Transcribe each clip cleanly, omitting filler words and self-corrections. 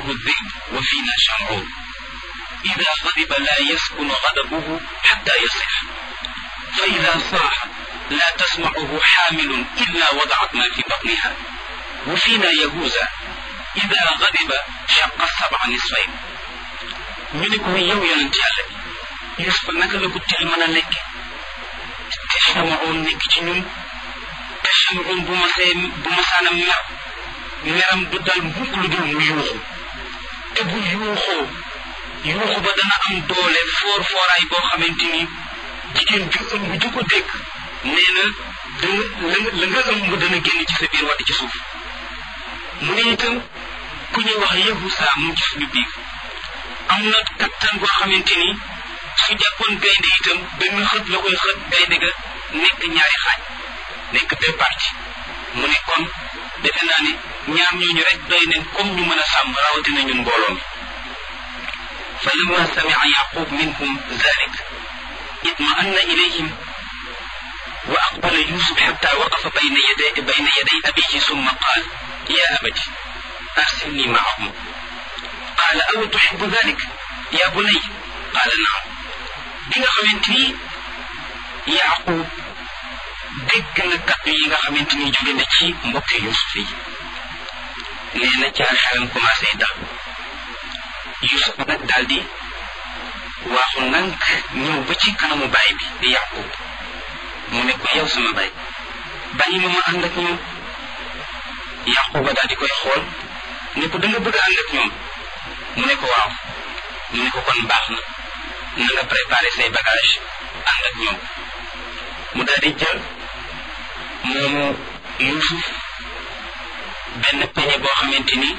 أكله الذئب وفينا شمعون إذا غضب لا يسكن غضبه حتى يصح فإذا صاح لا تسمعه حامل إلا وضعت ما في بطنها وفينا يهوذا إذا غضب شق السبع نصفين ñu ne ko yow yonent yàlla bi Yuusufa naka la ko til mën a lekke te Chamoun nekk ci ñun te Chamoun bu masaana meram du dal mukk lu dul mu yuuxu te bu yuuxu ba dana am doole fooraay boo xamante ni jigéen ju ëmb ju ko dégg nee na la nga ëmb dana génn ci sa biir wadd ci suuf mu ne itam ku ñuy wax Yahusa mu ci suñu biir am na kattan boo xamante ni su jàppoon gaynde itam benn xët la koy xët gaynde ga nekk ñaari xaaj nekk deux parties mu ne kon defe naa ne ñaar ñooñu rek doy nañ comme ñu mën a sàmm rawatina ñun mbooloo mi fa lamma samia yaqub minhum zalik itma'anna ilayhim wa aqbala yusuf hatta waqafa bayna yaday abihi summa qaal ya abati arsilni ma'ahum qaala aw tuhibbu dhalik ya bunay qaala naam bi nga xamante ni yaqub dégg na kaddu yi nga xamante ni jóge na ci mbokki yusuf yi nee na ca xelam commencé dal yusuf nag daal di waaxu nank ñëw ba ci kanamu baay bi di yaqub mu ne ko yow sama baay bàyyi ma ànd ak ñoom yaquba daal di koy xool ne ko da nga bëgg a ànd ak ñoom mu ne ko waaw mu ne ko kon baax na na nga préparé say bagage ànd ak ñoom mu daal di jël moomu Yuusuf benn peñe boo xamante ni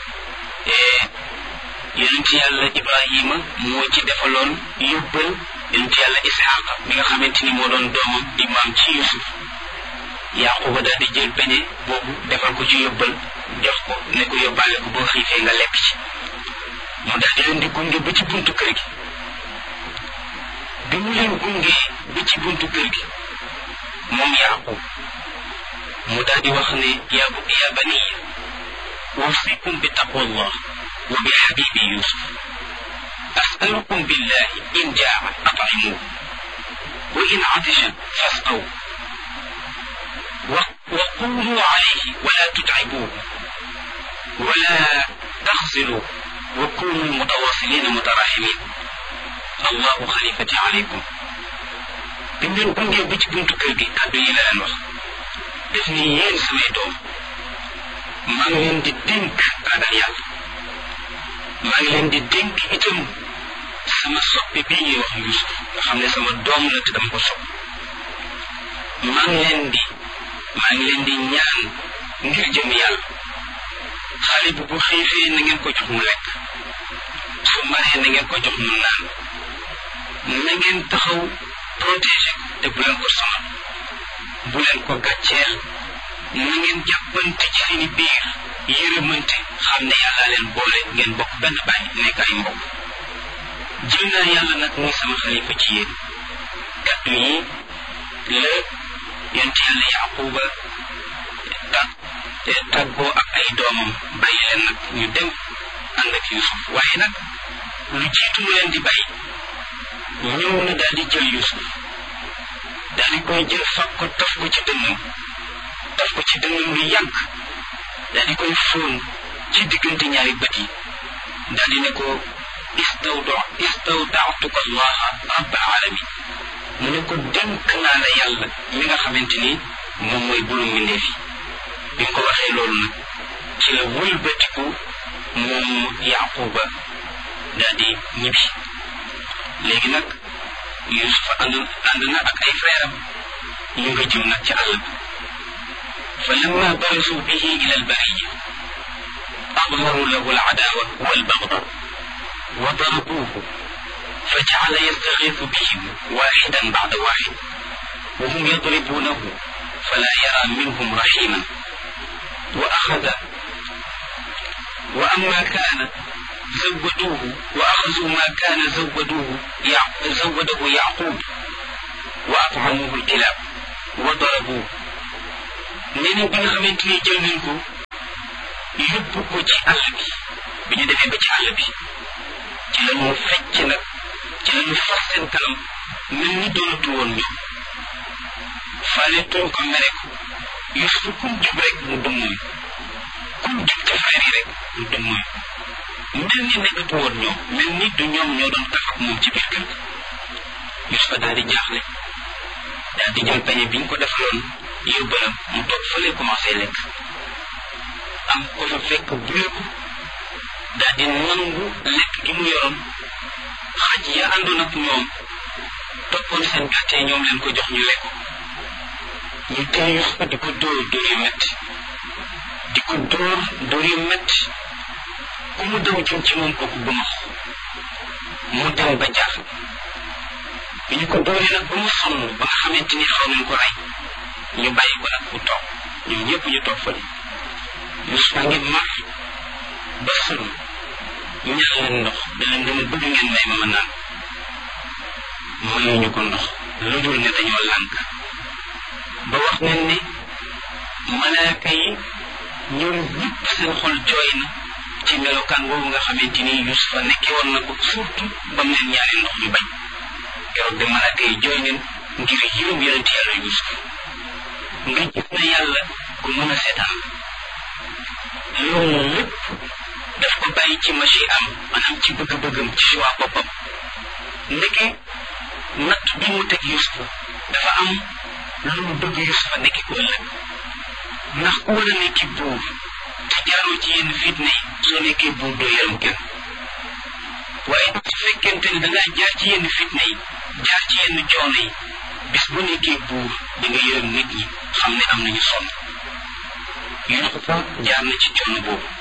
yonent yàlla Ibrahima moo ci defaloon yóbbal yonent yàlla Isxaaqa bi nga xamante ni moo doon doomam di maam ci Yuusuf Yaquba daal di jël peñe boobu defal ko ci yóbbal jox ko ne ko yóbbaale ko boo xiifee nga lekk ci mu daal di leen di gunge ba ci buntu kër gi bi mu leen gungee ba ci buntu kër gi moom Yaqub mu daal di wax ne ya baniya usikum bi taqwallah wa bi habibi Yusuf as'alukum billahi in jaa'a at'imuhu wa in 'atasha fasqaw وقولوا عليه ولا تتعبوه ولا تخزلوا وكونوا متواصلين متراحمين الله خليفتي عليكم بمن بنجي بيت بنت كرغي كادو يي لا لن wax def ni yeen samay doom ma ngi leen di dénk ragal yàlla ma ngi leen di dénk itam sama soppi bi ñuy wax Yusuf nga xam ne sama doom la te dama ko sopp ma ngi leen di ñaan ngir jëm yàlla xale bu bu xiifee na ngeen ko jox mu lekk su maree na ngeen ko jox mu naan na ngeen taxaw protéger ko te bu leen ko sonal bu leen ko gàcceel na ngeen jàppante ci seeni biir yërëmante xam ne yàlla leen boole ngeen bokk benn baay nekk ay mbokk jël naa yàlla nag muy sama xalifa ci yéen kaddu yi la yonent yàlla Yaquba tàggoo ak ay doomam bàyyi leen nag ñu dem ànd ak Yusuf waaye nag lu jiitu mu leen di bàyyi ñëw na daal di jël Yusuf daal di koy jël fab ko taf ko ci dënnam lu yàgg daal di koy fóon ci diggante ñaari bët yi daal di ne ko istawda'tuka allaha rabbal alamin mu ne ko dénk naa la yàlla mi nga xamante ni moom mooy bulu mbindeef yi bi nga ko waxee loolu nag ci la wëlbatiku moom Yaquba daal di ñibbi léegi nag Yusufa ànd na ak ay frèram ñu nga jëm nag ci àll bi fa lamma barazu bihi ila albariya adharu lahu aladawa walbagda wa darabuhu فجعل يستغيث بهم واحدا بعد واحد وهم يضربونه فلا يرى منهم رحيما وأما كان وأخذوا ما كان زوده يعقوب وأطعموه الكلاب وضربوه نينا بنا خمنتني جل منكو يبكو ci àll bi ñu defee demee ba ci àll bi ci la ñu fecc nag ci la ñu fas seen kanam mel ni doonatu woon ñoom faale tuñ ko mere ko Yuusufa kum jub rek mu dummóoy kum jub ca frère yi rek mu dummóoy mel ni nekkatu woon ñoom mel ni du ñoom ñoo doon tax ak moom ci biir kër ga Yuusufa daal di jaaxle daal di jël pañe biñ ko defaloon yóbbalam mu toog fële commencé lekk am ko fa fekk bulee ko daal di nangu lekk gi mu yoroon xaj ya àndoon ak ñoom toppoon seen gàttee ñoom leen ko jox ñu lekk ñu téye Yuusufa di ko dóor dóor yu metti di ko dóor yu metti ku mu daw jëm ci moom kooku bu max mu dem ba jaax bi ñu ko dóoree nag ba mu sonn ba nga xamante ni xaw nañ ko rey ñu bàyyi ko nag mu toog ñoom ñëpp ñu toog fa Yuusufa ngi mar ba sonn ñaan leen ndox da leen dama bëgg ngeen may ma naan mayuñu ko ndox lu dul ne dañoo lànk ba wax nañ ne malaaka yi ñoom ñëpp seen xol jooy na ci melokaan boobu nga xamante ni Yuusufa nekkee woon na ko surtout ba mu leen ñaanee ndox ñu bañ keroog de malaaka yi jooy neen ngir yërëm yonent yàlla Yuusuf nga gis na yàlla ku mën a seetaan la loolu lépp daf ko bàyyi ci machi am maanaam ci bëgg-bëggam ci choix boppam ndeke natt bi mu teg Yuusufa dafa am lu mu bëgg Yuusufa nekki ko ëllëg ndax ku war a nekki buur te jaaroo ci yenn fitna yi soo nekkee buur doo yërëm kenn waaye su fekkente ne dangaa jaar ci yenn fitna yi jaar ci yenn coono yi bis bu nekkee buur da nga yërëm nit ñi xam ne am nañu sonn Yuusufa jaar na ci coono boobu